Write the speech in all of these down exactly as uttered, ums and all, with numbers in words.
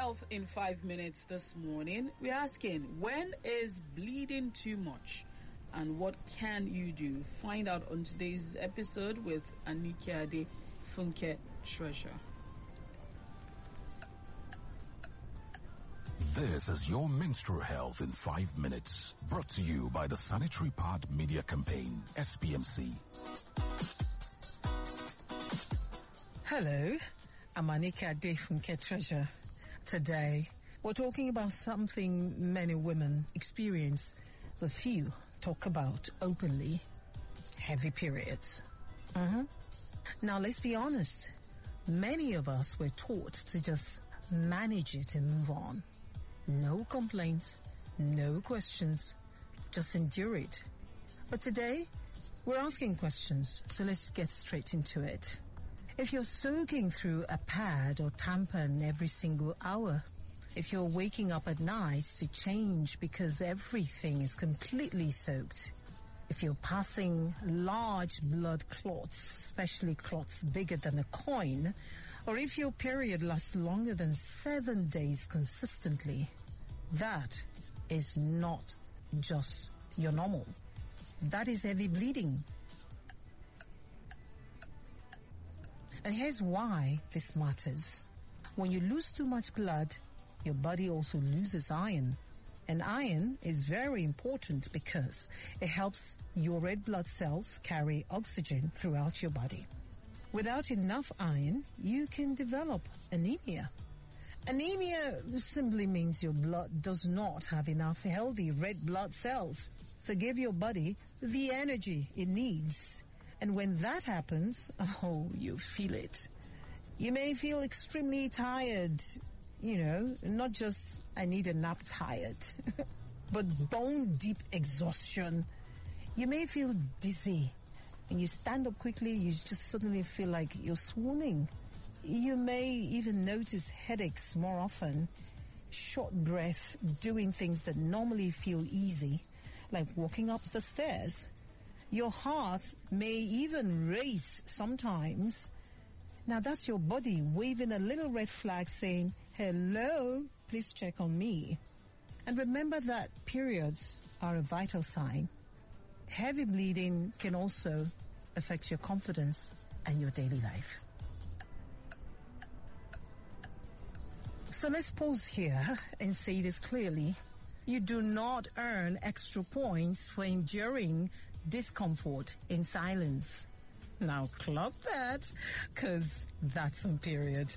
Health in five minutes this morning. We're asking, when is bleeding too much? And what can you do? Find out on today's episode with Anike Funke Treasure. This is your menstrual health in five minutes. Brought to you by the Sanitary Pad Media Campaign, S P M C. Hello, I'm Anike Funke Treasure. Today, we're talking about something many women experience, but few talk about openly: heavy periods. Uh-huh. Now, let's be honest. Many of us were taught to just manage it and move on. No complaints, no questions, just endure it. But today, we're asking questions, so let's get straight into it. If you're soaking through a pad or tampon every single hour, if you're waking up at night to change because everything is completely soaked, if you're passing large blood clots, especially clots bigger than a coin, or if your period lasts longer than seven days consistently, that is not just your normal. That is heavy bleeding. And here's why this matters. When you lose too much blood, your body also loses iron. And iron is very important because it helps your red blood cells carry oxygen throughout your body. Without enough iron, you can develop anemia. Anemia simply means your blood does not have enough healthy red blood cells to give your body the energy it needs. And when that happens, oh, you feel it. You may feel extremely tired, you know, not just I need a nap tired, but bone deep exhaustion. You may feel dizzy. When you stand up quickly, you just suddenly feel like you're swooning. You may even notice headaches more often, short breath, doing things that normally feel easy, like walking up the stairs. Your heart may even race sometimes. Now that's your body waving a little red flag saying, hello, please check on me. And remember that periods are a vital sign. Heavy bleeding can also affect your confidence and your daily life. So let's pause here and say this clearly. You do not earn extra points for enduring discomfort in silence. Now clock that, because that's on period.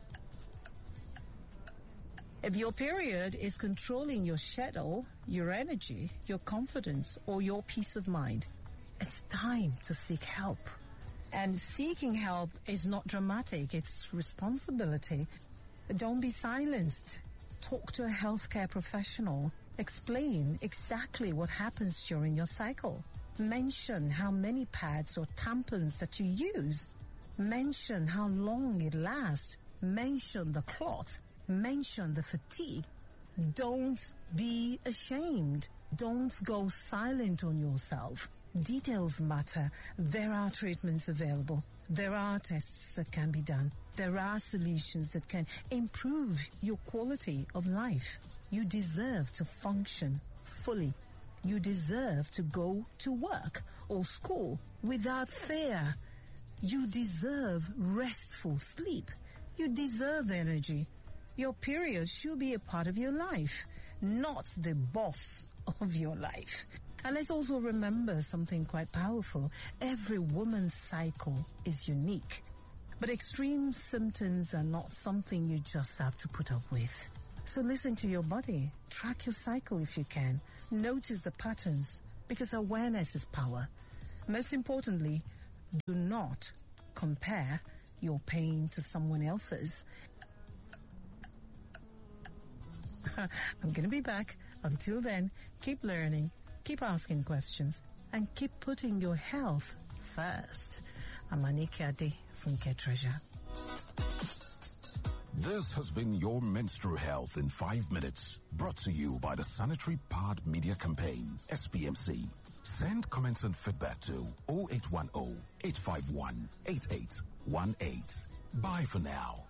If your period is controlling your schedule, your energy, your confidence, or your peace of mind, it's time to seek help. And seeking help is not dramatic, it's responsibility. Don't be silenced. Talk to a healthcare professional. Explain exactly what happens during your cycle. Mention how many pads or tampons that you use. Mention how long it lasts. Mention the clot. Mention the fatigue. Don't be ashamed. Don't go silent on yourself. Details matter. There are treatments available. There are tests that can be done. There are solutions that can improve your quality of life. You deserve to function fully. You deserve to go to work or school without fear. You deserve restful sleep. You deserve energy. Your period should be a part of your life, not the boss of your life. And let's also remember something quite powerful. Every woman's cycle is unique. But extreme symptoms are not something you just have to put up with. So listen to your body. Track your cycle if you can. Notice the patterns, because awareness is power. Most importantly, do not compare your pain to someone else's. I'm going to be back. Until then, keep learning, keep asking questions, and keep putting your health first. I'm Anike Funke Treasure. This has been your menstrual health in five minutes. Brought to you by the Sanitary Pad Media Campaign, S P M C. Send comments and feedback to oh eight one oh, eight five one, eight eight one eight. Bye for now.